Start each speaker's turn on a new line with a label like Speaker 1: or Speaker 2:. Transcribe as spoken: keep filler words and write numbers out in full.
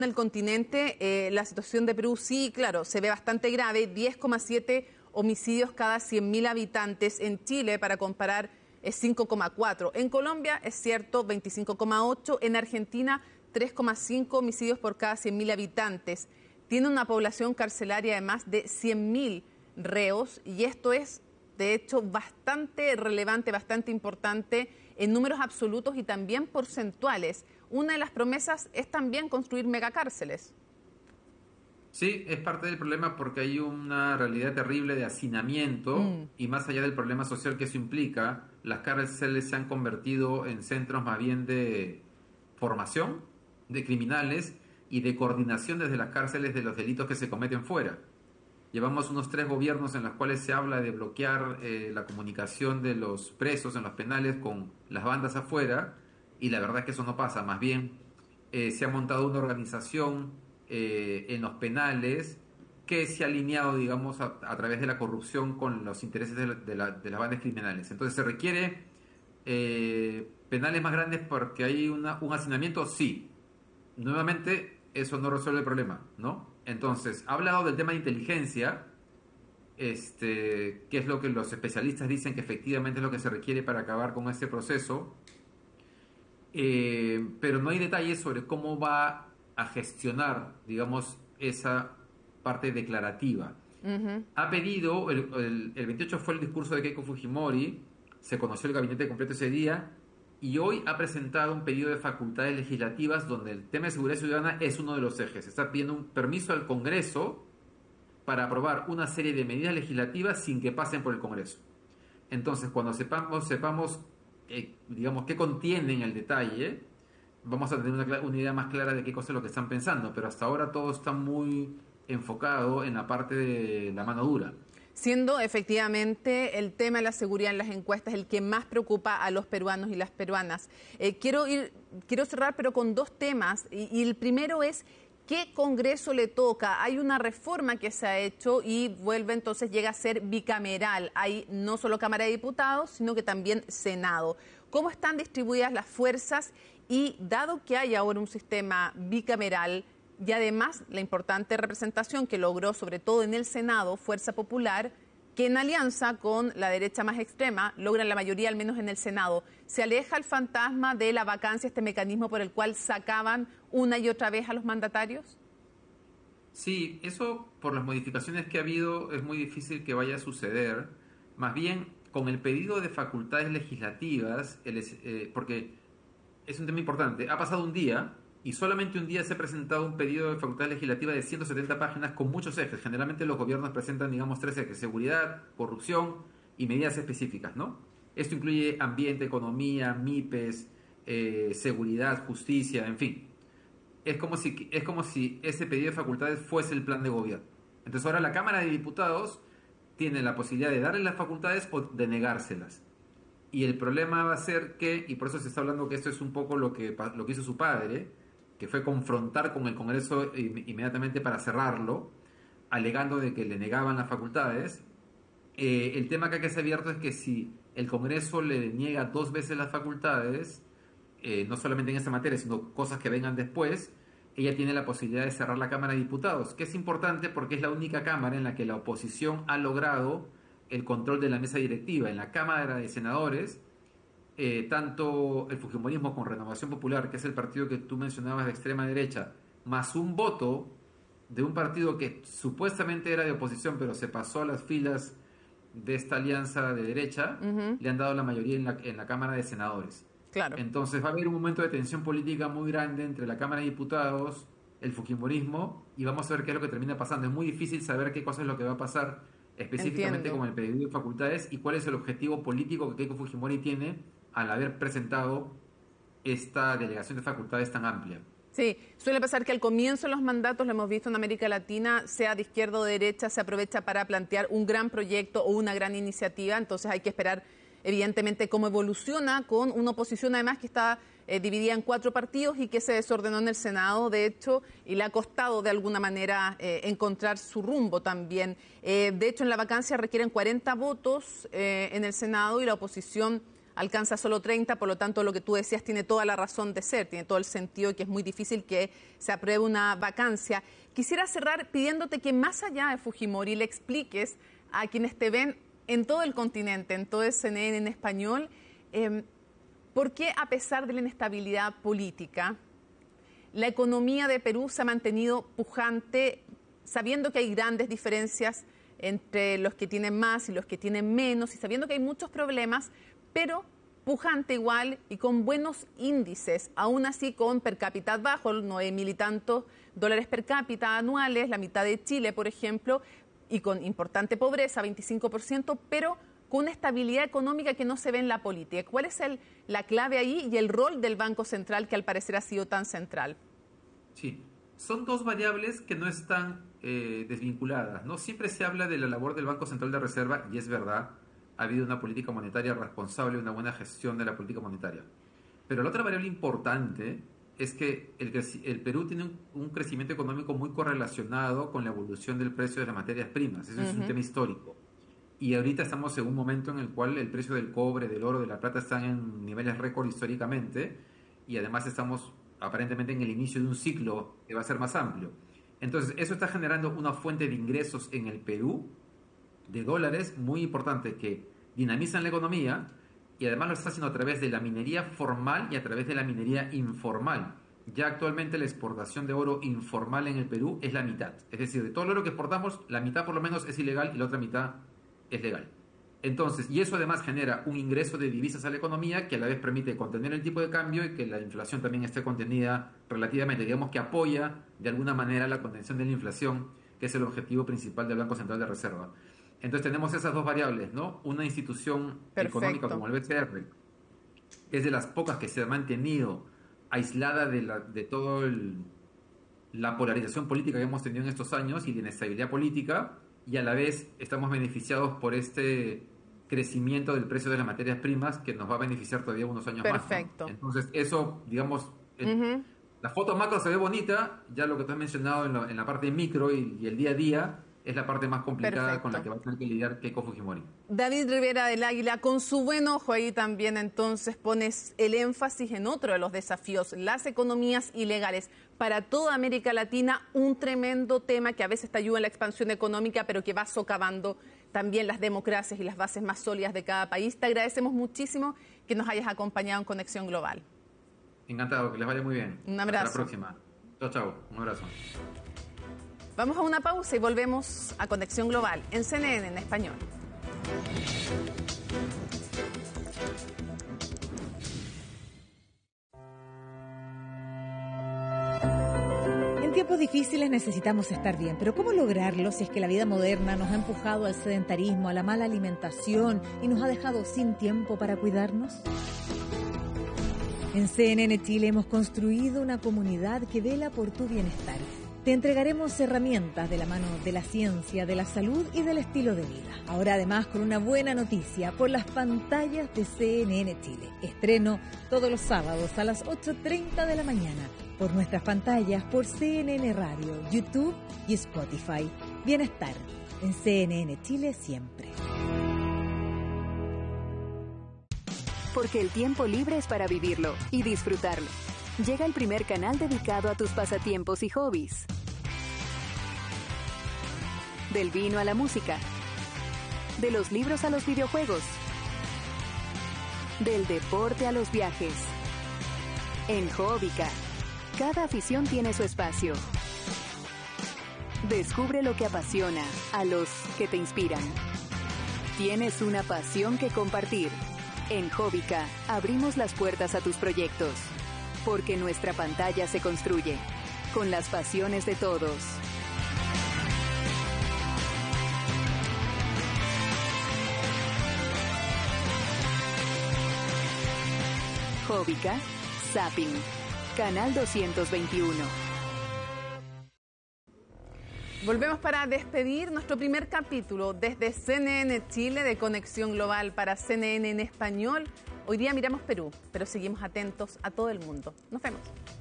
Speaker 1: el continente, eh, la situación de Perú sí, claro, se ve bastante grave, diez coma siete homicidios cada cien mil habitantes. En Chile, para comparar, es cinco coma cuatro. En Colombia, es cierto, veinticinco coma ocho. En Argentina, tres coma cinco homicidios por cada cien mil habitantes. Tiene una población carcelaria de más de cien mil reos y esto es, de hecho, bastante relevante, bastante importante en números absolutos y también porcentuales. Una de las promesas es también construir megacárceles.
Speaker 2: Sí, es parte del problema porque hay una realidad terrible de hacinamiento mm. y más allá del problema social que eso implica, las cárceles se han convertido en centros más bien de formación de criminales y de coordinación desde las cárceles de los delitos que se cometen fuera. Llevamos unos tres gobiernos en los cuales se habla de bloquear eh, la comunicación de los presos en los penales con las bandas afuera y la verdad es que eso no pasa, más bien eh, se ha montado una organización eh, en los penales que se ha alineado, digamos, a, a través de la corrupción con los intereses de, la, de, la, de las bandas criminales. Entonces, ¿se requiere eh, penales más grandes porque hay una, un hacinamiento? Sí. Nuevamente, eso no resuelve el problema, ¿no? Entonces, ha hablado del tema de inteligencia, este, que es lo que los especialistas dicen que efectivamente es lo que se requiere para acabar con este proceso, eh, pero no hay detalles sobre cómo va a gestionar, digamos, esa parte declarativa. Uh-huh. Ha pedido, el, el, el veintiocho fue el discurso de Keiko Fujimori, se conoció el gabinete completo ese día, y hoy ha presentado un pedido de facultades legislativas donde el tema de seguridad ciudadana es uno de los ejes. Está pidiendo un permiso al Congreso para aprobar una serie de medidas legislativas sin que pasen por el Congreso. Entonces, cuando sepamos, sepamos eh, digamos, qué contiene en el detalle, vamos a tener una, una idea más clara de qué cosa es lo que están pensando. Pero hasta ahora todo está muy enfocado en la parte de la mano dura.
Speaker 1: Siendo efectivamente el tema de la seguridad en las encuestas el que más preocupa a los peruanos y las peruanas. Eh, quiero ir, quiero cerrar pero con dos temas y, y el primero es ¿qué Congreso le toca? Hay una reforma que se ha hecho y vuelve entonces, llega a ser bicameral. Hay no solo Cámara de Diputados, sino que también Senado. ¿Cómo están distribuidas las fuerzas? Y dado que hay ahora un sistema bicameral, y además la importante representación que logró, sobre todo en el Senado, Fuerza Popular, que en alianza con la derecha más extrema logran la mayoría, al menos en el Senado, ¿se aleja el fantasma de la vacancia, este mecanismo por el cual sacaban una y otra vez a los mandatarios?
Speaker 2: Sí, eso por las modificaciones que ha habido es muy difícil que vaya a suceder. Más bien, con el pedido de facultades legislativas, el, eh, porque es un tema importante, ha pasado un día y solamente un día se ha presentado un pedido de facultad legislativa de ciento setenta páginas con muchos ejes. Generalmente los gobiernos presentan, digamos, tres ejes: seguridad, corrupción y medidas específicas, ¿no? Esto incluye ambiente, economía, MIPES, eh, seguridad, justicia, en fin. Es como si, es como si ese pedido de facultades fuese el plan de gobierno. Entonces ahora la Cámara de Diputados tiene la posibilidad de darle las facultades o de negárselas. Y el problema va a ser que, y por eso se está hablando que esto es un poco lo que, lo que hizo su padre, que fue confrontar con el Congreso inmediatamente para cerrarlo, alegando de que le negaban las facultades. Eh, el tema que hay que ser abierto es que si el Congreso le niega dos veces las facultades, eh, no solamente en esta materia, sino cosas que vengan después, ella tiene la posibilidad de cerrar la Cámara de Diputados, que es importante porque es la única Cámara en la que la oposición ha logrado el control de la mesa directiva. En la Cámara de Senadores, Eh, tanto el fujimorismo con Renovación Popular, que es el partido que tú mencionabas de extrema derecha, más un voto de un partido que supuestamente era de oposición, pero se pasó a las filas de esta alianza de derecha, uh-huh. le han dado la mayoría en la, en la Cámara de Senadores.
Speaker 1: Claro.
Speaker 2: Entonces va a haber un momento de tensión política muy grande entre la Cámara de Diputados, el fujimorismo, y vamos a ver qué es lo que termina pasando. Es muy difícil saber qué cosa es lo que va a pasar específicamente
Speaker 1: Entiendo.
Speaker 2: con el pedido de facultades y cuál es el objetivo político que Keiko Fujimori tiene al haber presentado esta delegación de facultades tan amplia.
Speaker 1: Sí, suele pasar que al comienzo de los mandatos, lo hemos visto en América Latina, sea de izquierda o de derecha, se aprovecha para plantear un gran proyecto o una gran iniciativa, entonces hay que esperar evidentemente cómo evoluciona con una oposición además que está eh, dividida en cuatro partidos y que se desordenó en el Senado, de hecho, y le ha costado de alguna manera eh, encontrar su rumbo también. Eh, de hecho, en la vacancia requieren cuarenta votos eh, en el Senado y la oposición alcanza solo treinta, por lo tanto lo que tú decías tiene toda la razón de ser, tiene todo el sentido, que es muy difícil que se apruebe una vacancia. Quisiera cerrar pidiéndote que más allá de Fujimori le expliques a quienes te ven en todo el continente, en todo el C N N en español, eh, por qué a pesar de la inestabilidad política, la economía de Perú se ha mantenido pujante, sabiendo que hay grandes diferencias entre los que tienen más y los que tienen menos, y sabiendo que hay muchos problemas, pero pujante igual y con buenos índices, aún así con per cápita bajo, nueve mil y tantos dólares per cápita anuales, la mitad de Chile, por ejemplo, y con importante pobreza, veinticinco por ciento, pero con una estabilidad económica que no se ve en la política. ¿Cuál es el, la clave ahí y el rol del Banco Central, que al parecer ha sido tan central?
Speaker 2: Sí, son dos variables que no están eh, desvinculadas, ¿no? Siempre se habla de la labor del Banco Central de Reserva, y es verdad, ha habido una política monetaria responsable, una buena gestión de la política monetaria. Pero la otra variable importante es que el, el Perú tiene un, un crecimiento económico muy correlacionado con la evolución del precio de las materias primas. Eso uh-huh. es un tema histórico. Y ahorita estamos en un momento en el cual el precio del cobre, del oro, de la plata están en niveles récord históricamente, y además estamos aparentemente en el inicio de un ciclo que va a ser más amplio. Entonces, eso está generando una fuente de ingresos en el Perú de dólares muy importante que dinamizan la economía, y además lo está haciendo a través de la minería formal y a través de la minería informal. Ya actualmente la exportación de oro informal en el Perú es la mitad. Es decir, de todo el oro que exportamos, la mitad por lo menos es ilegal y la otra mitad es legal. Entonces, y eso además genera un ingreso de divisas a la economía que a la vez permite contener el tipo de cambio y que la inflación también esté contenida relativamente, digamos que apoya de alguna manera la contención de la inflación, que es el objetivo principal del Banco Central de Reserva. Entonces tenemos esas dos variables, ¿no? Una institución Perfecto. económica como el B C R, que es de las pocas que se ha mantenido aislada de, la, de toda la polarización política que hemos tenido en estos años y de inestabilidad política, y a la vez estamos beneficiados por este crecimiento del precio de las materias primas que nos va a beneficiar todavía unos años
Speaker 1: Perfecto.
Speaker 2: más, ¿no? Entonces eso, digamos, el, uh-huh. la foto macro se ve bonita, ya lo que tú has mencionado en, lo, en la parte micro y, y el día a día es la parte más complicada Perfecto. Con la que va a tener que lidiar Keiko Fujimori.
Speaker 1: David Rivera del Águila, con su buen ojo ahí también entonces pones el énfasis en otro de los desafíos, las economías ilegales. Para toda América Latina, un tremendo tema que a veces te ayuda en la expansión económica, pero que va socavando también las democracias y las bases más sólidas de cada país. Te agradecemos muchísimo que nos hayas acompañado en Conexión Global.
Speaker 2: Encantado, que les vaya muy bien.
Speaker 1: Un abrazo.
Speaker 2: Hasta la próxima. Chao, chao. Un abrazo.
Speaker 1: Vamos a una pausa y volvemos a Conexión Global en C N N en español.
Speaker 3: En tiempos difíciles necesitamos estar bien, pero ¿cómo lograrlo si es que la vida moderna nos ha empujado al sedentarismo, a la mala alimentación y nos ha dejado sin tiempo para cuidarnos? En C N N Chile hemos construido una comunidad que vela por tu bienestar. Te entregaremos herramientas de la mano de la ciencia, de la salud y del estilo de vida. Ahora además con una buena noticia por las pantallas de C N N Chile. Estreno todos los sábados a las ocho treinta de la mañana por nuestras pantallas, por C N N Radio, YouTube y Spotify. Bienestar en C N N Chile siempre.
Speaker 4: Porque el tiempo libre es para vivirlo y disfrutarlo. Llega el primer canal dedicado a tus pasatiempos y hobbies. Del vino a la música. De los libros a los videojuegos. Del deporte a los viajes. En Hobbica, cada afición tiene su espacio. Descubre lo que apasiona a los que te inspiran. Tienes una pasión que compartir. En Hobbica, abrimos las puertas a tus proyectos. Porque nuestra pantalla se construye con las pasiones de todos. Hobbica, Zapping, Canal doscientos veintiuno.
Speaker 1: Volvemos para despedir nuestro primer capítulo desde C N N Chile de Conexión Global para C N N en español. Hoy día miramos Perú, pero seguimos atentos a todo el mundo. Nos vemos.